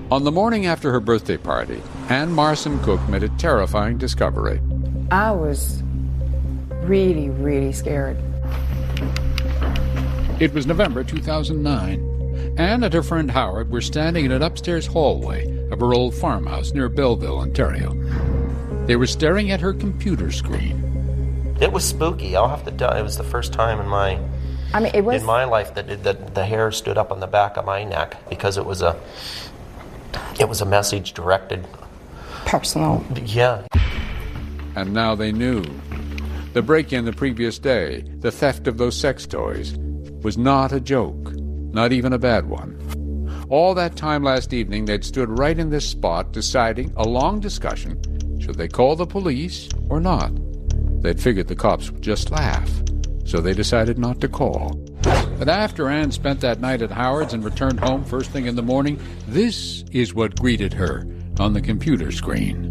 On the morning after her birthday party, Anne Marson Cook made a terrifying discovery. I was really, really scared. It was November 2009. Anne and her friend Howard were standing in an upstairs hallway of her old farmhouse near Belleville, Ontario. They were staring at her computer screen. It was spooky. I'll have to tell you, it was the first time in my life that the hair stood up on the back of my neck, because it was a message directed personal. Yeah. And now they knew. The break-in the previous day, the theft of those sex toys, was not a joke, not even a bad one. All that time last evening, they'd stood right in this spot deciding, a long discussion, should they call the police or not. They'd figured the cops would just laugh, so they decided not to call. But after Anne spent that night at Howard's and returned home first thing in the morning, this is what greeted her on the computer screen.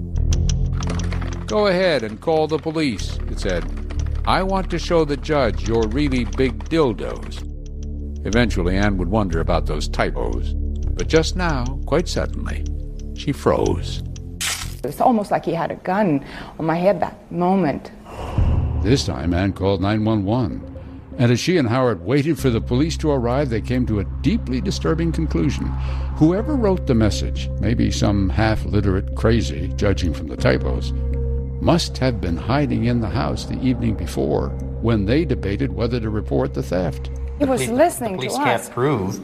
"Go ahead and call the police," it said. "I want to show the judge your really big dildos." Eventually, Anne would wonder about those typos. But just now, quite suddenly, she froze. It's almost like he had a gun on my head that moment. This time, Anne called 911. And as she and Howard waited for the police to arrive, they came to a deeply disturbing conclusion. Whoever wrote the message, maybe some half-literate crazy, judging from the typos, must have been hiding in the house the evening before when they debated whether to report the theft. He was listening to us. The police can't prove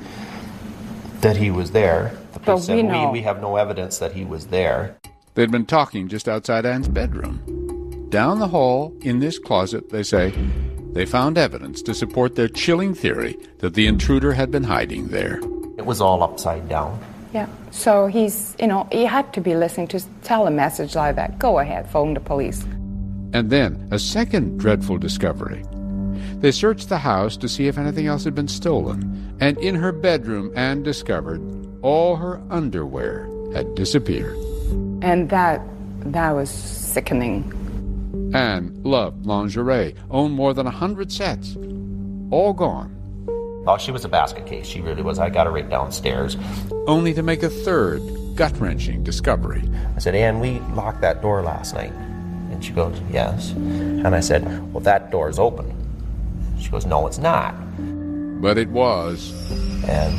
that he was there. The police But we know. We have no evidence that he was there. They'd been talking just outside Anne's bedroom. Down the hall, in this closet, they say, they found evidence to support their chilling theory that the intruder had been hiding there. It was all upside down. Yeah, so he had to be listening to tell a message like that. Go ahead, phone the police. And then, a second dreadful discovery. They searched the house to see if anything else had been stolen, and in her bedroom, Anne discovered all her underwear had disappeared. And that was sickening. Anne loved lingerie, owned more than 100 sets. All gone. Oh, she was a basket case. She really was. I got her right downstairs. Only to make a third, gut-wrenching discovery. I said, "Anne, we locked that door last night." And she goes, "Yes." And I said, "Well, that door's open." She goes, "No, it's not." But it was. And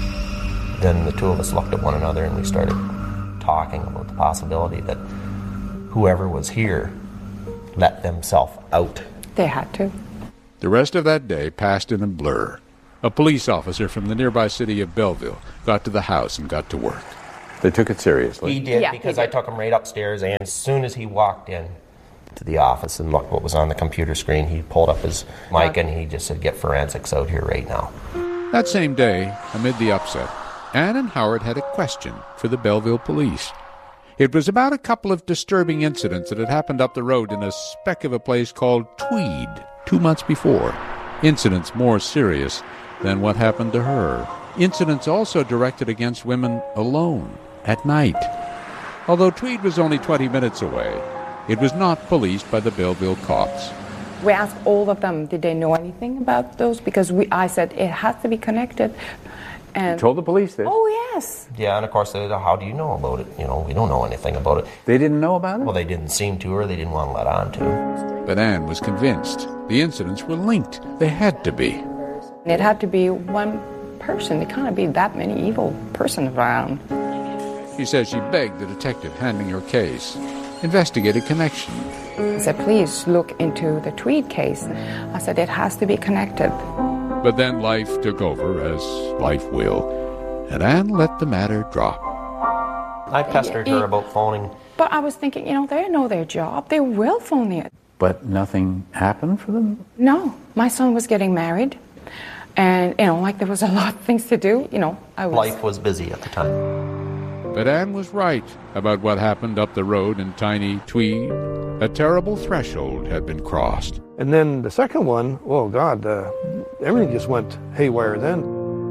then the two of us looked at one another and we started talking about the possibility that whoever was here let themselves out. They had to. The rest of that day passed in a blur. A police officer from the nearby city of Belleville got to the house and got to work. They took it seriously. He did, because I took him right upstairs, and as soon as he walked in to the office and looked what was on the computer screen, he pulled up his mic and he just said, "Get forensics out here right now." That same day, amid the upset, Anne and Howard had a question for the Belleville police. It was about a couple of disturbing incidents that had happened up the road in a speck of a place called Tweed 2 months before. Incidents more serious than what happened to her. Incidents also directed against women alone, at night. Although Tweed was only 20 minutes away, it was not policed by the Belleville cops. We asked all of them, did they know anything about those? Because I said it has to be connected. And You told the police this? Oh, yes. Yeah, and of course they said, "How do you know about it? We don't know anything about it." They didn't know about it? Well, they didn't seem to, or they didn't want to let on to. But Anne was convinced the incidents were linked. They had to be. It had to be one person. There can't be that many evil persons around. She says she begged the detective handling her case, investigate a connection. I said, please look into the Tweed case. I said, it has to be connected. But then life took over, as life will, and Anne let the matter drop. I pestered her about phoning. But I was thinking, they know their job. They will phone it. But nothing happened for them? No. My son was getting married. And, there was a lot of things to do. Life was busy at the time. But Anne was right about what happened up the road in tiny Tweed. A terrible threshold had been crossed. And then the second one, oh God, everything just went haywire then.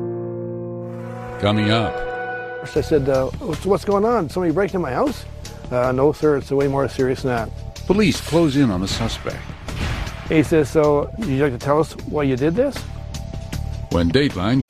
Coming up. I said, what's going on? Somebody breaking in my house? No, sir, it's way more serious than that. Police close in on the suspect. He says, so you'd like to tell us why you did this? When Dateline